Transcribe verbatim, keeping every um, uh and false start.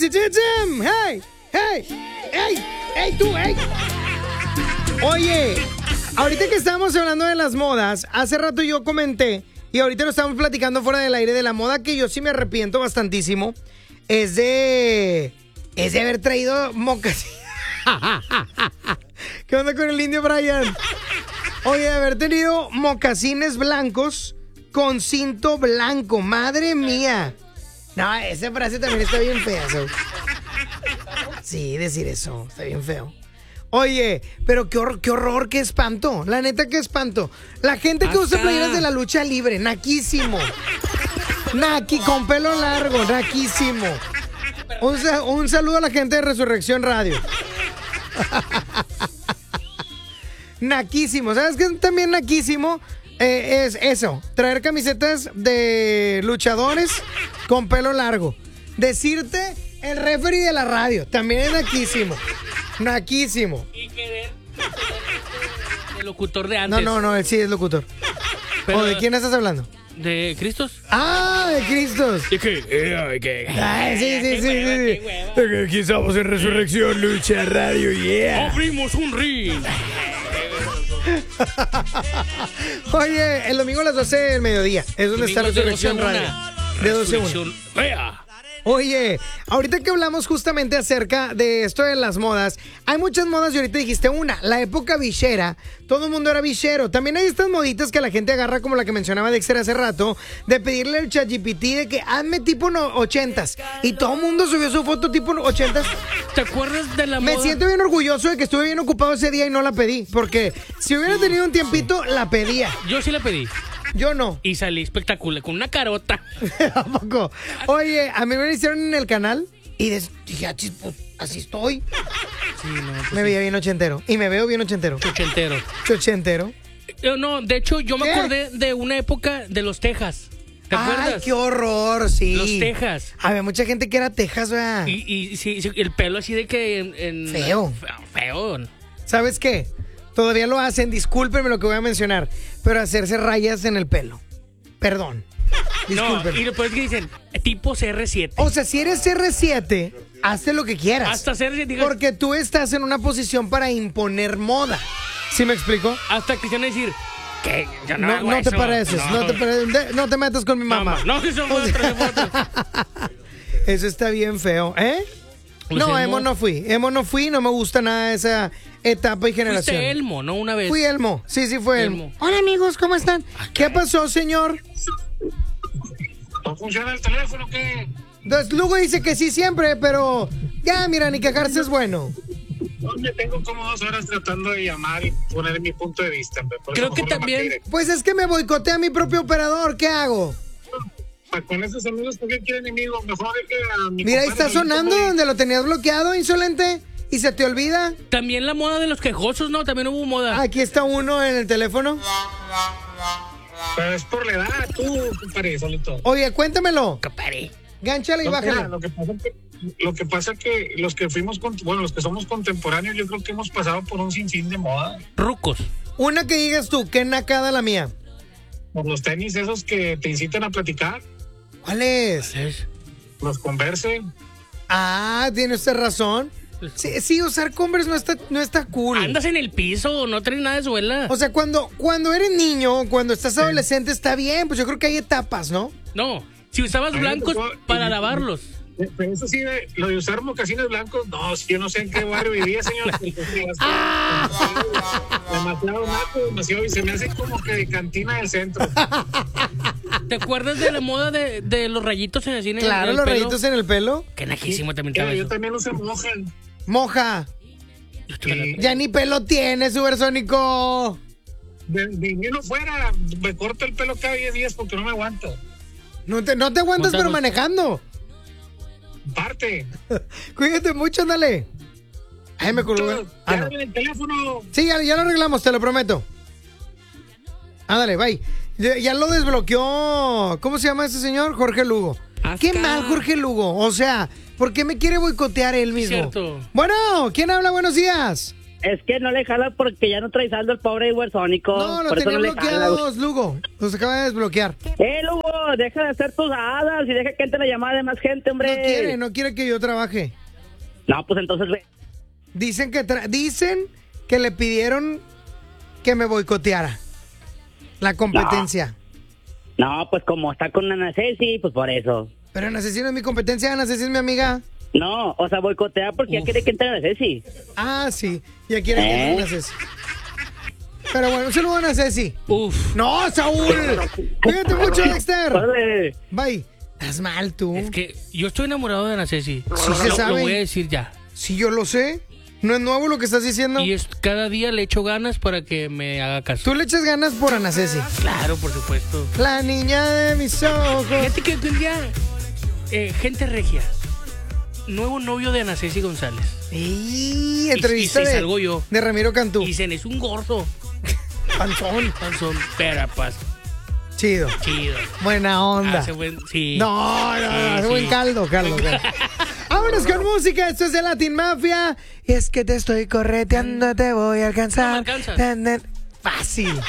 ¡Hey! ¡Hey! ¡Hey! ¡Hey tú! ¡Hey! Oye, ahorita que estábamos hablando de las modas, hace rato yo comenté, y ahorita lo estamos platicando fuera del aire, de la moda que yo sí me arrepiento bastantísimo, es de... es de haber traído mocasines. ¿Qué onda con el indio Brian? Oye, de haber tenido mocasines blancos con cinto blanco. ¡Madre mía! No, esa frase también está bien fea, ¿so? Sí, decir eso, está bien feo. Oye, pero qué horror, qué horror, qué espanto. La neta, qué espanto. La gente que usa playeras de la lucha libre, naquísimo. Naqui, con pelo largo, naquísimo. Un, un saludo a la gente de Resurrección Radio. Naquísimo. ¿Sabes qué? También naquísimo eh, es eso. Traer camisetas de luchadores con pelo largo. Decirte el referee de la radio. También es naquísimo. Naquísimo. Y querer el locutor de antes. No, no, no, él sí es locutor. Pero, ¿o de quién estás hablando? ¿De Cristos? Ah, de Cristos. ¿Y qué? Eh, ¿qué? Ay, sí, sí, sí, sí, sí. Aquí estamos en Resurrección Lucha Radio, yeah. Abrimos un ring. Oye, el domingo a las doce del mediodía es donde está Resurrección Radio. De doce a una. Vea. Oye, ahorita que hablamos justamente acerca de esto de las modas, hay muchas modas y ahorita dijiste una, la época bichera, todo el mundo era bichero. También hay estas moditas que la gente agarra, como la que mencionaba Dexter hace rato, de pedirle al ChatGPT de que hazme tipo no, ochentas. Y todo el mundo subió su foto tipo ochentas. ¿Te acuerdas de la Me moda? siento bien orgulloso de que estuve bien ocupado ese día y no la pedí, porque si hubiera tenido un tiempito, la pedía. Yo sí la pedí. Yo no. Y salí espectacular, con una carota. ¿A poco? Oye, a mí me lo hicieron en el canal y des- dije, ah, chis, pues, así estoy. Sí, no, pues Me sí. veía bien ochentero. Y me veo bien ochentero. Ochentero. Ochentero. Eh, No, de hecho, yo me ¿Qué? acordé de una época de los Texas. ¿Te Ay, acuerdas? qué horror, sí. Los Texas. Había mucha gente que era Texas, ¿verdad? Y, y sí, sí, el pelo así de que en... en- Feo. Feo. ¿Sabes qué? Todavía lo hacen, discúlpenme lo que voy a mencionar, pero hacerse rayas en el pelo. Perdón. No, Discúlpenme. y después que dicen, tipo C R siete. O sea, si eres C R siete, hazte lo que quieras. Hasta C R siete. digas- Porque tú estás en una posición para imponer moda. ¿Sí me explico? Hasta que se van a decir, ¿qué? Yo no, No, hago no te eso. pareces, no, te pareces, de- no te metas con mi mamá. No, que son O sea, otros, son otros. Eso está bien feo, ¿eh? Pues No, Elmo. emo no fui. Emo no fui, no me gusta nada esa etapa y generación. Fuiste Elmo, ¿no? Una vez. Fui Elmo, sí, sí fue Elmo. Elmo. Hola amigos, ¿cómo están? ¿Qué pasó, señor? ¿No funciona el teléfono? ¿Qué? Entonces, Lugo dice que sí siempre, pero ya, mira, ni quejarse es bueno. Me tengo como dos horas tratando de llamar y poner mi punto de vista. Por Creo eso que mejor me también- martiré. Pues es que me boicotea mi propio operador, ¿qué hago? Pa- Con esos amigos, ¿por qué quieren enemigos? Mejor es que a mi Mira, ahí compadre está Solito sonando muy- donde lo tenías bloqueado, insolente, y se te olvida. También la moda de los quejosos, ¿no? También hubo moda. Aquí está uno en el teléfono. Pero es por la edad, tú, compadre, solito. Oye, cuéntamelo. Capare. Gánchale y No, mira, bájale. lo que pasa que lo que pasa que los que fuimos con, bueno, los que somos contemporáneos, yo creo que hemos pasado por un sinfín de moda. Rucos. Una que digas tú, qué nacada la mía. Por los tenis esos que te incitan a platicar, ¿Cuál es? los Converse. Ah, tiene usted razón. Sí, sí, usar Converse no está, no está cool. Andas en el piso, no traes nada de suela. O sea, cuando, cuando eres niño, cuando estás adolescente, está bien. Pues yo creo que hay etapas, ¿no? No, si usabas A mí me blancos tocó- para lavarlos. Pero eso sí, de, lo de usar mocasines blancos, no, si yo no sé en qué barrio vivía, señor. Demasiado naco, demasiado, y se me hace como que de cantina del centro. ¿Te acuerdas de la moda de, de los rayitos en el cine? Claro, los rayitos en el pelo. Qué najísimo también Mira, estaba yo eso. también usé mojan. Moja. Y Ya ni pelo tiene, supersónico. de, de mí no fuera, me corto el pelo cada diez días porque no me aguanto. No te, no te aguantas, Monta pero dos. manejando. Parte. Cuídate mucho, ándale. Ay, me colgó. Ah, no. Ya, el teléfono. Sí, ya, ya lo arreglamos, te lo prometo. Ándale, bye. Ya, ya lo desbloqueó. ¿Cómo se llama ese señor? Jorge Lugo. Acá. Qué mal, Jorge Lugo. O sea, ¿por qué me quiere boicotear él mismo? Cierto. Bueno, ¿quién habla? Buenos días. es que no le jala porque ya no trae saldo el pobre huersónico. No, lo Por eso tenía no le jala, güey. bloqueados, Lugo. Los acaba de desbloquear. Eh, Lugo, deja de hacer tus hadas y deja que entre la llamada de más gente, hombre. No quiere, no quiere que yo trabaje. No, pues entonces... ve. Dicen que tra- dicen que le pidieron que me boicoteara la competencia. No, pues como está con Ana Ceci, pues por eso. Pero Ana Ceci no es mi competencia, Ana Ceci es mi amiga. No, o sea, boicotea porque ya Uf. quiere que entre Ana Ceci. Ah, sí, ya quiere que ¿Eh? entre Ana Ceci. Pero bueno, un saludo a Ana Ceci. Uf. No, Saúl. Cuídate mucho, Dexter. Órale. Bye. Estás mal tú. Es que yo estoy enamorado de Ana Ceci. Sí se lo, sabe. lo voy a decir ya. Sí, yo lo sé. No es nuevo lo que estás diciendo. Y es, cada día le echo ganas para que me haga caso. Tú le echas ganas por Ana Ceci. Claro, por supuesto. La niña de mis ojos. Fíjate que un día, eh, gente regia, nuevo novio de Ana Ceci González. Y entrevista y de, salgo yo. de Ramiro Cantú. Y dicen, es un gordo. Panzón. Panzón, pero pues, Chido. chido. Buena onda. Hace buen, sí. No, no, no, Sí, hace sí. buen caldo, caldo, caldo. Vámonos con música, esto es de Latin Mafia. Y es que te estoy correteando, te voy a alcanzar. No me alcanzas. Ten, ten. Fácil.